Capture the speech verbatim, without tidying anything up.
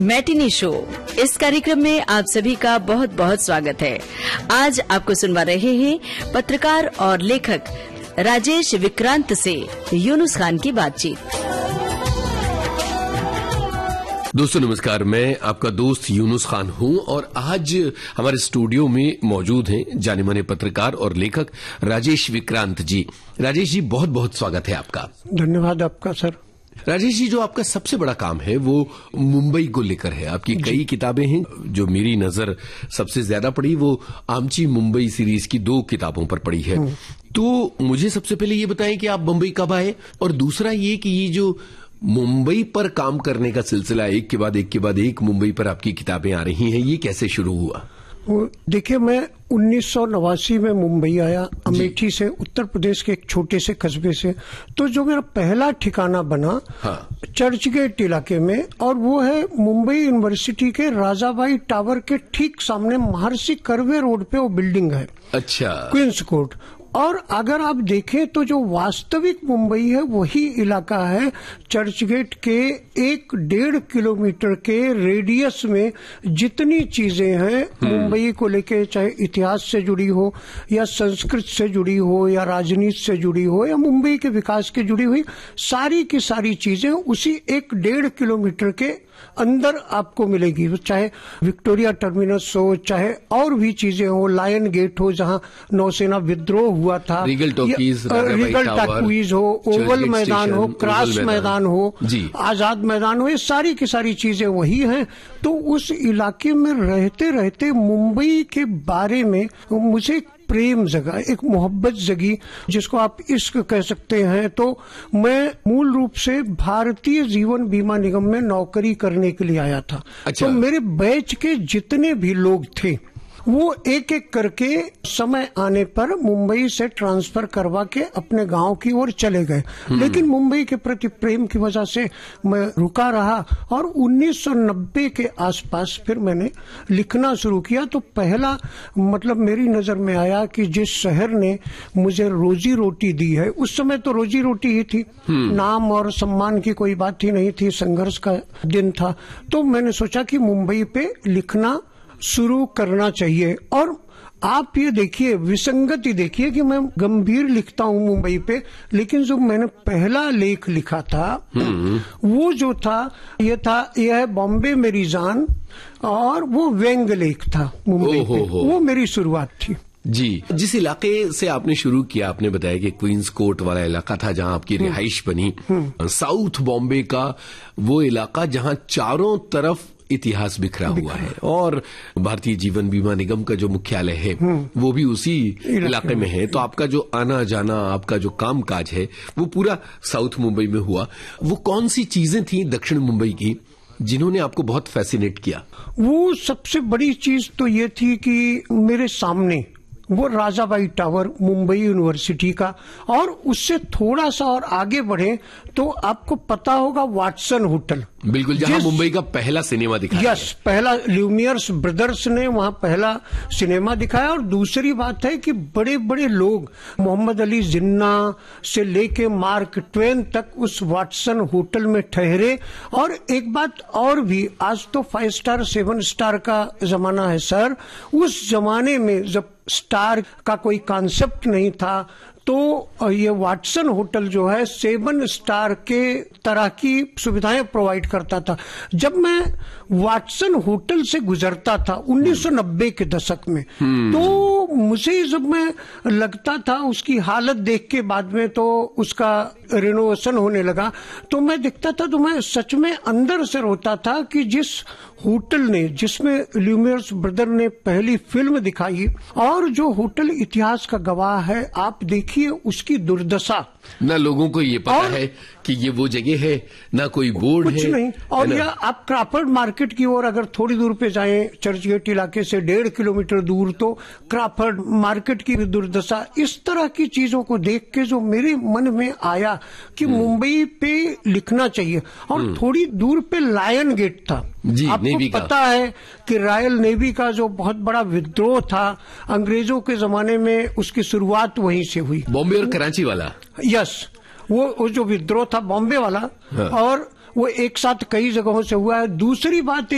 Matinee show, इस कार्यक्रम में आप सभी का बहुत बहुत स्वागत है। आज आपको सुनवा रहे हैं पत्रकार और लेखक राजेश विक्रांत से यूनुस खान की बातचीत। दोस्तों नमस्कार, मैं आपका दोस्त यूनुस खान हूं और आज हमारे स्टूडियो में मौजूद हैं जाने माने पत्रकार और लेखक राजेश विक्रांत जी। राजेश जी, बहुत बहुत स्वागत है आपका। धन्यवाद आपका सर। राजेश जी, जो आपका सबसे बड़ा काम है वो मुंबई को लेकर है। आपकी कई किताबें हैं, जो मेरी नजर सबसे ज्यादा पड़ी वो आमची मुंबई सीरीज की दो किताबों पर पड़ी है। तो मुझे सबसे पहले ये बताएं कि आप मुंबई कब आए, और दूसरा ये कि ये जो मुंबई पर काम करने का सिलसिला, एक के बाद एक के बाद एक मुंबई पर आपकी किताबें आ रही हैं, ये कैसे शुरू हुआ? देखिए, मैं उन्नीस सौ नवासी में मुंबई आया, अमेठी से, उत्तर प्रदेश के एक छोटे से कस्बे से। तो जो मेरा पहला ठिकाना बना हाँ। चर्चगेट इलाके में, और वो है मुंबई यूनिवर्सिटी के राजाबाई टावर के ठीक सामने महर्षि कर्वे रोड पे वो बिल्डिंग है। अच्छा। Queen's court. और अगर आप देखें तो जो वास्तविक मुंबई है वही इलाका है। चर्चगेट के एक डेढ़ किलोमीटर के रेडियस में जितनी चीजें हैं मुंबई को लेके, चाहे इतिहास से जुड़ी हो या संस्कृत से जुड़ी हो या राजनीति से जुड़ी हो या मुंबई के विकास के जुड़ी हुई, सारी की सारी चीजें उसी एक डेढ़ किलोमीटर के अंदर आपको मिलेगी। चाहे विक्टोरिया टर्मिनस हो, चाहे और भी चीजें हो, लायन गेट हो जहां नौसेना विद्रोह हुआ था, रीगल टॉकीज, रीगल टॉकीज हो, ओवल मैदान हो, क्रास मैदान हो, आजाद मैदान हो, ये सारी की सारी चीजें वही हैं। तो उस इलाके में रहते रहते मुंबई के बारे में मुझे प्रेम जगा, एक मोहब्बत जगी, जिसको आप इश्क कह सकते हैं। तो मैं मूल रूप से भारतीय जीवन बीमा निगम में नौकरी करने के लिए आया था। अच्छा। तो मेरे बैच के जितने भी लोग थे वो एक एक करके समय आने पर मुंबई से ट्रांसफर करवा के अपने गांव की ओर चले गए। लेकिन मुंबई के प्रति प्रेम की वजह से मैं रुका रहा, और उन्नीस सौ नब्बे के आसपास फिर मैंने लिखना शुरू किया। तो पहला मतलब मेरी नजर में आया कि जिस शहर ने मुझे रोजी रोटी दी है, उस समय तो रोजी रोटी ही थी, नाम और सम्मान की कोई बात ही नहीं थी, संघर्ष का दिन था। तो मैंने सोचा कि मुंबई पे लिखना शुरू करना चाहिए। और आप ये देखिए, विसंगति देखिए कि मैं गंभीर लिखता हूँ मुंबई पे, लेकिन जो मैंने पहला लेख लिखा था वो जो था ये था यह है बॉम्बे मेरी जान, और वो व्यंग लेख था मुंबई पे। वो मेरी शुरुआत थी जी। जिस इलाके से आपने शुरू किया, आपने बताया कि क्वींस कोर्ट वाला इलाका था जहां आपकी रिहाइश बनी, साउथ बॉम्बे का वो इलाका जहां चारों तरफ इतिहास बिखरा हुआ है, और भारतीय जीवन बीमा निगम का जो मुख्यालय है वो भी उसी इलाके में है। तो आपका जो आना जाना, आपका जो काम काज है वो पूरा साउथ मुंबई में हुआ। वो कौन सी चीजें थी दक्षिण मुंबई की जिन्होंने आपको बहुत फैसिनेट किया? वो सबसे बड़ी चीज तो ये थी कि मेरे सामने वो राजाबाई टावर मुंबई यूनिवर्सिटी का, और उससे थोड़ा सा और आगे बढ़े तो आपको पता होगा वाटसन होटल, बिल्कुल, जहां मुंबई का पहला सिनेमा दिखाया। यस, पहला ल्यूमियर्स ब्रदर्स ने वहां पहला सिनेमा दिखाया। और दूसरी बात है कि बड़े बड़े लोग, मोहम्मद अली जिन्ना से लेके मार्क ट्वेन तक उस वाटसन होटल में ठहरे। और एक बात और भी, आज तो फाइव स्टार सेवन स्टार का जमाना है सर, उस जमाने में जब स्टार का कोई कॉन्सेप्ट नहीं था, तो ये वाटसन होटल जो है सेवन स्टार के तरह की सुविधाएं प्रोवाइड करता था। जब मैं वाटसन होटल से गुजरता था उन्नीस सौ नब्बे के दशक में, तो मुझे जब मैं लगता था, उसकी हालत देख के बाद में तो उसका रिनोवेशन होने लगा, तो मैं देखता था तो मैं सच में अंदर से रोता था कि जिस होटल ने, जिसमें ल्यूमियर्स ब्रदर ने पहली फिल्म दिखाई, और जो होटल इतिहास का गवाह है, आप देखिए उसकी दुर्दशा। ना लोगों को ये पता है कि ये वो जगह है, ना कोई बोर्ड है, कुछ नहीं। और या आप क्राफर्ड मार्केट की ओर अगर थोड़ी दूर पे जाएं, चर्चगेट इलाके से डेढ़ किलोमीटर दूर, तो क्राफर्ड मार्केट की दुर्दशा। इस तरह की चीजों को देख के जो मेरे मन में आया कि मुंबई पे लिखना चाहिए। और थोड़ी दूर पे लायन गेट था। जी, आपको पता है कि रॉयल नेवी का जो बहुत बड़ा विद्रोह था अंग्रेजों के जमाने में, उसकी शुरुआत वहीं से हुई। बॉम्बे और कराची वाला। यस, वो, वो जो विद्रोह था बॉम्बे वाला, हाँ। और वो एक साथ कई जगहों से हुआ है। दूसरी बात